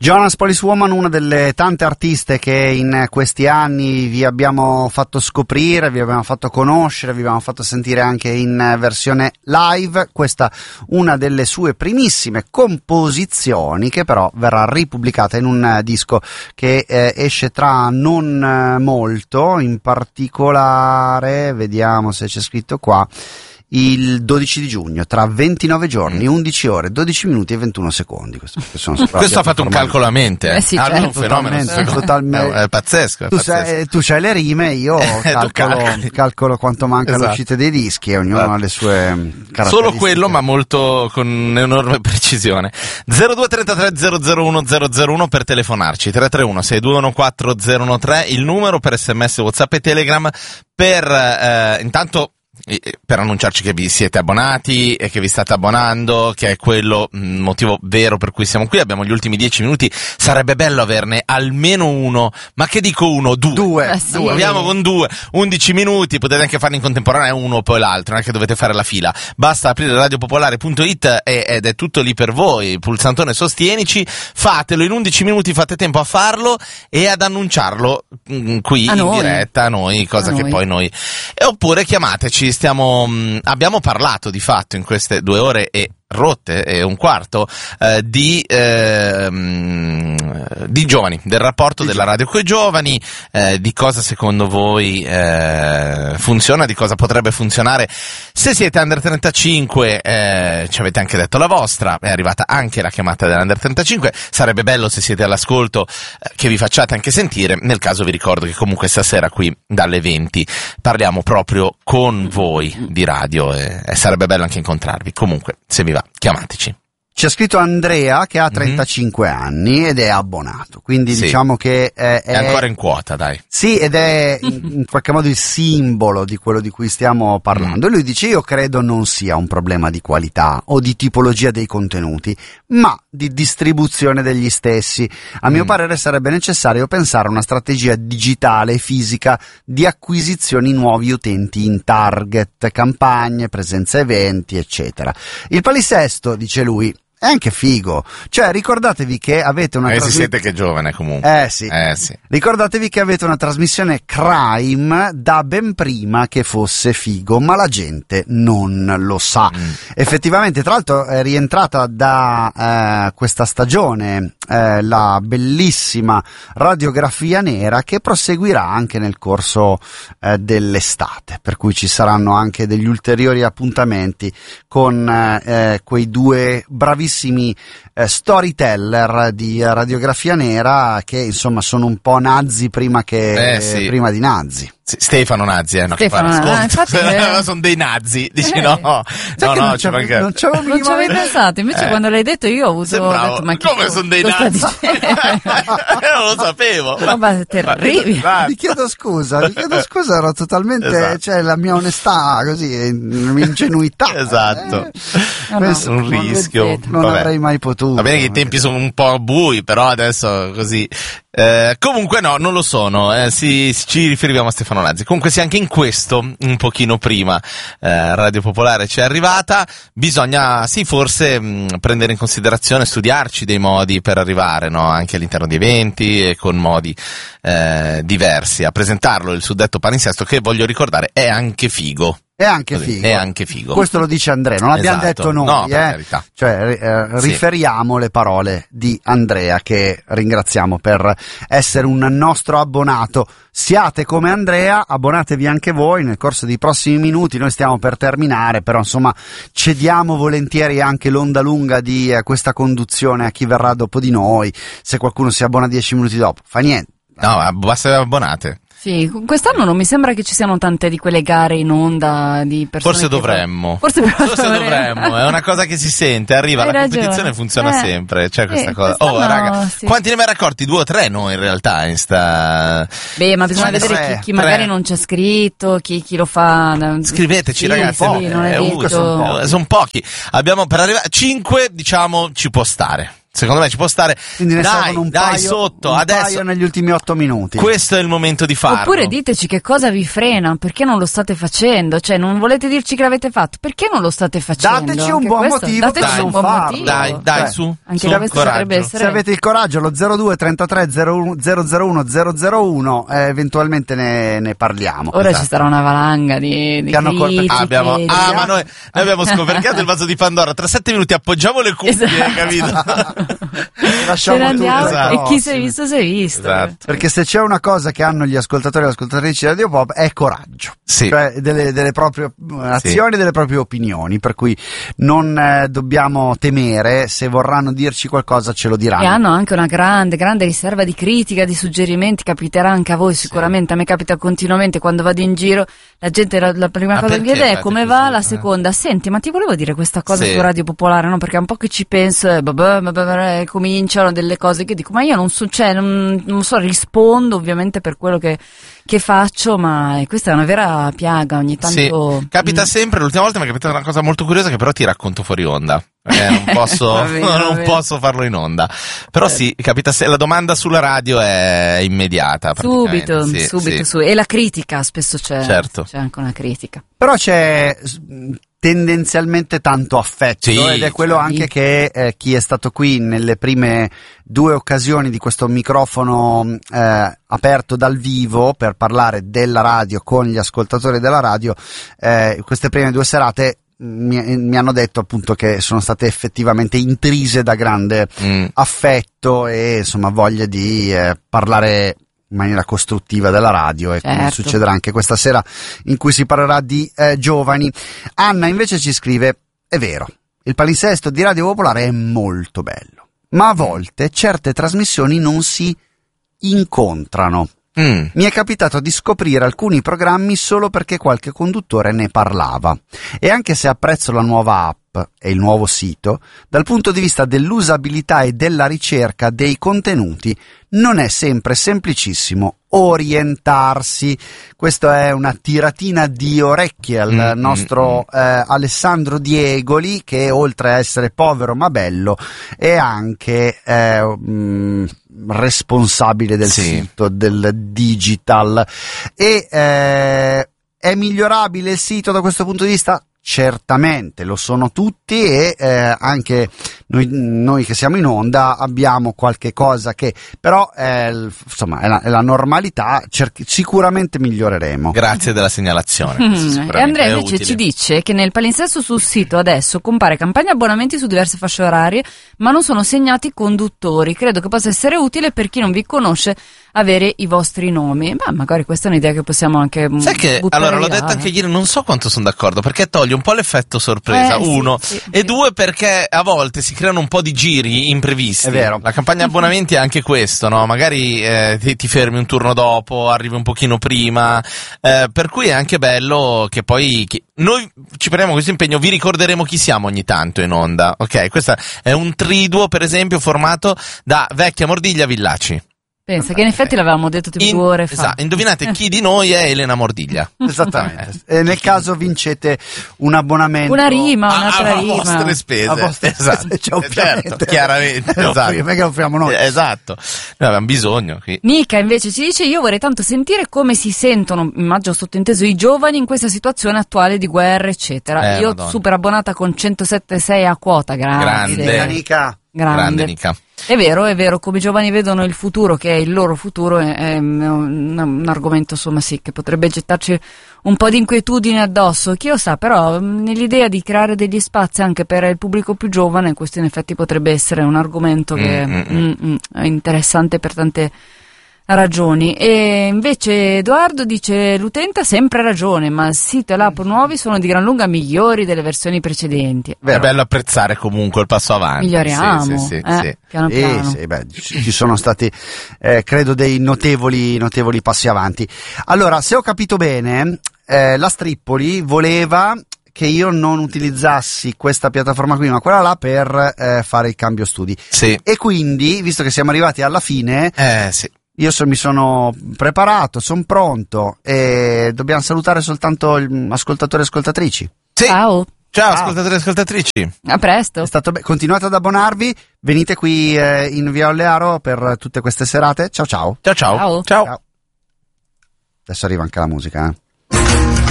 Jonas Policewoman, una delle tante artiste che in questi anni vi abbiamo fatto scoprire, vi abbiamo fatto conoscere, vi abbiamo fatto sentire anche in versione live. Questa una delle sue primissime composizioni, che però verrà ripubblicata in un disco che esce tra non molto, in particolare, vediamo se c'è scritto qua, il 12 di giugno, tra 29 giorni, 11 ore, 12 minuti e 21 secondi. Questo ha fatto un calcolo a mente. Sì, Lui è certo. un fenomeno. Totalmente. È pazzesco. Tu c'hai le rime, io calcolo quanto manca l'uscita dei dischi, e ognuno ha le sue caratteristiche. Solo quello, ma molto con enorme precisione. 0233 001 001 per telefonarci, 331 621 4013 il numero per SMS, WhatsApp e Telegram per intanto per annunciarci che vi siete abbonati e che vi state abbonando, che è quello motivo vero per cui siamo qui. Abbiamo gli ultimi 10 minuti, sarebbe bello averne almeno uno, ma che dico uno? Due. Sì. Proviamo con 11 minuti, potete anche farne in contemporanea uno o poi l'altro, non è che dovete fare la fila, basta aprire radiopopolare.it ed è tutto lì per voi, pulsantone sostienici, fatelo in 11 minuti, fate tempo a farlo e ad annunciarlo qui in diretta a noi, cosa che poi noi, oppure chiamateci. Abbiamo parlato di fatto in queste 2 ore e rotte e un quarto di giovani, del rapporto della radio coi giovani, di cosa secondo voi funziona, di cosa potrebbe funzionare. Se siete under 35 ci avete anche detto la vostra, è arrivata anche la chiamata dell'under 35, sarebbe bello se siete all'ascolto che vi facciate anche sentire. Nel caso vi ricordo che comunque stasera qui dalle 20 parliamo proprio con voi di radio e sarebbe bello anche incontrarvi. Comunque, se vi va, chiamateci. C'è scritto Andrea che ha 35 anni ed è abbonato, quindi diciamo che è ancora in quota, dai. Sì, ed è in qualche modo il simbolo di quello di cui stiamo parlando. E lui dice: io credo non sia un problema di qualità o di tipologia dei contenuti, ma di distribuzione degli stessi. A mio parere sarebbe necessario pensare a una strategia digitale e fisica di acquisizioni nuovi utenti in target, campagne, presenza eventi, eccetera. Il palinsesto, dice lui, è anche figo, cioè ricordatevi che avete una si siete che è giovane comunque. Sì. Ricordatevi che avete una trasmissione crime da ben prima che fosse figo, ma la gente non lo sa. Effettivamente, tra l'altro è rientrata da questa stagione la bellissima Radiografia Nera, che proseguirà anche nel corso dell'estate, per cui ci saranno anche degli ulteriori appuntamenti con quei due bravissimi storyteller di Radiografia Nera, che insomma sono un po' nazi prima di nazi. Stefano Nazi, no, infatti sono dei nazi, dici no, non ci avevi pensato, invece quando l'hai detto io ho avuto detto, ma come sono dei nazi? Non lo sapevo. Roba terribile. Vi chiedo scusa, ero totalmente, cioè la mia onestà così, la mia ingenuità. Esatto. Un rischio. Non avrei mai potuto. Va bene che i tempi sono un po' bui, però adesso così. Comunque no, non lo sono, ci riferiamo a Stefano Nazzi. Comunque sì, anche in questo, un pochino prima, Radio Popolare ci è arrivata. Bisogna, forse prendere in considerazione, studiarci dei modi per arrivare, no? Anche all'interno di eventi e con modi diversi a presentarlo, il suddetto palinsesto, che voglio ricordare è anche figo. È anche figo. È anche figo. Questo lo dice Andrea, non l'abbiamo detto noi, no, per carità. Cioè, riferiamo le parole di Andrea, che ringraziamo per essere un nostro abbonato. Siate come Andrea, abbonatevi anche voi nel corso dei prossimi minuti. Noi stiamo per terminare, però insomma cediamo volentieri anche l'onda lunga di questa conduzione a chi verrà dopo di noi. Se qualcuno si abbona 10 minuti dopo, fa niente. No, basta abbonate. Sì, quest'anno non mi sembra che ci siano tante di quelle gare in onda di persone. Forse dovremmo, è una cosa che si sente, arriva, la competizione funziona sempre, c'è questa cosa. Raga, quanti ne avete accorti? 2 o 3 noi in realtà in sta. Beh, ma bisogna vedere chi magari non c'è scritto, chi lo fa. Scriveteci, ragazzi, non è detto. Sono pochi. Abbiamo per arrivare 5, diciamo, ci può stare. Secondo me ci può stare. Quindi ne servono un paio, sotto, un adesso paio negli ultimi 8 minuti. Questo è il momento di farlo. Oppure diteci che cosa vi frena, perché non lo state facendo, cioè non volete dirci che l'avete fatto, perché non lo state facendo? Dateci un Anche buon questo, motivo dateci per un non buon farlo. motivo. Dai, su. Anche su, questo coraggio. potrebbe essere. Se avete il coraggio, lo 02 33 001 001, eventualmente ne parliamo. Ora Esatto. ci sarà una valanga di Che hanno critiche, ma noi abbiamo scoperchiato il vaso di Pandora. Tra 7 minuti appoggiamo le cuffie, Esatto. capito? Ce Lasciamo ne andiamo tutto ai e chi si è prossimi. visto si è visto. Esatto. Perché se c'è una cosa che hanno gli ascoltatori e le ascoltatrici di Radio Pop è coraggio, Sì. cioè delle proprie azioni, delle proprie opinioni, per cui non dobbiamo temere, se vorranno dirci qualcosa ce lo diranno. E hanno anche una grande riserva di critica, di suggerimenti, capiterà anche a voi sicuramente, a me capita continuamente quando vado in giro, la gente la prima Ma cosa che mi perché chiede è fate come così? va, la seconda, senti ma ti volevo dire questa cosa Sì. su Radio Popolare, no? Perché è un po' che ci penso e cominciano delle cose che dico, ma io non so, cioè non so, rispondo ovviamente per quello che faccio, ma questa è una vera piaga ogni tanto. Sì, capita sempre. L'ultima volta mi è capitata una cosa molto curiosa che però ti racconto fuori onda. Non posso, Va bene, va non bene. posso farlo in onda. Però sì, capita la domanda sulla radio è immediata. Subito, Sì. su. E la critica, spesso Certo. c'è anche una critica. Però c'è tendenzialmente tanto affetto, Sì, ed è quello sì. anche che chi è stato qui nelle prime 2 occasioni di questo microfono aperto dal vivo per parlare della radio con gli ascoltatori della radio, queste prime 2 serate mi hanno detto appunto che sono state effettivamente intrise da grande affetto e insomma voglia di parlare in maniera costruttiva della radio, e come Certo. succederà anche questa sera in cui si parlerà di giovani. Anna invece ci scrive: è vero, il palinsesto di Radio Popolare è molto bello, ma a volte certe trasmissioni non si incontrano. Mi è capitato di scoprire alcuni programmi solo perché qualche conduttore ne parlava, e anche se apprezzo la nuova app e il nuovo sito, dal punto di vista dell'usabilità e della ricerca dei contenuti non è sempre semplicissimo orientarsi. Questa è una tiratina di orecchie al nostro Alessandro Diegoli, che oltre a essere povero ma bello è anche responsabile del sito, del digital. E è migliorabile il sito da questo punto di vista? Certamente lo sono tutti, e anche noi che siamo in onda abbiamo qualche cosa che però insomma è la normalità. Sicuramente miglioreremo. Grazie della segnalazione. E Andrea invece ci dice che nel palinsesto sul sito adesso compare campagna abbonamenti su diverse fasce orarie, ma non sono segnati conduttori. Credo che possa essere utile per chi non vi conosce avere i vostri nomi. Ma magari questa è un'idea che possiamo anche sai che buttare allora l'ho via, detto anche ieri, non so quanto sono d'accordo, perché toglie un po' l'effetto sorpresa, sì, uno, sì, e sì. 2 perché a volte si creano un po' di giri imprevisti. È vero. La campagna abbonamenti è anche questo, no? Magari ti fermi un turno dopo, arrivi un pochino prima, per cui è anche bello che poi noi ci prendiamo questo impegno, vi ricorderemo chi siamo ogni tanto in onda, ok? Questo è un triduo, per esempio, formato da Vecchia Mordiglia Villaci. Pensa che in effetti l'avevamo detto tipo 2 ore fa. Esatto, indovinate chi di noi è Elena Mordiglia. Esattamente. E nel caso vincete un abbonamento, Una rima, un'altra a rima. vostre spese. a vostre Esatto. spese, cioè, ovviamente. Certo, chiaramente. Esatto. Perché lo offriamo noi. Esatto. Noi abbiamo bisogno qui. Nica invece ci dice: io vorrei tanto sentire come si sentono, immagino sottointeso, i giovani in questa situazione attuale di guerra eccetera. Io Madonna. super abbonata con 107,6 a quota, Grande. Nica. Grande Nica. È vero, come i giovani vedono il futuro, che è il loro futuro, è un argomento insomma sì, che potrebbe gettarci un po' di inquietudine addosso, chi lo sa, però nell'idea di creare degli spazi anche per il pubblico più giovane, questo in effetti potrebbe essere un argomento che è interessante per tante ragioni. E invece Edoardo dice: l'utente ha sempre ragione, ma il sito e l'app nuovi sono di gran lunga migliori delle versioni precedenti. È bello apprezzare comunque il passo avanti. Miglioriamo, Sì. piano piano. Sì, beh, ci sono stati credo dei notevoli passi avanti. Allora, se ho capito bene, la Strippoli voleva che io non utilizzassi questa piattaforma qui ma quella là per fare il cambio studi, Sì. e quindi, visto che siamo arrivati alla fine, Sì. io mi sono preparato, sono pronto, e dobbiamo salutare soltanto gli ascoltatori e ascoltatrici. Sì. Ciao. Ciao ascoltatori e ascoltatrici. A presto. È stato continuate ad abbonarvi, venite qui in Via Ollearo per tutte queste serate. Ciao ciao. Ciao ciao. Ciao. Ciao. Adesso arriva anche la musica,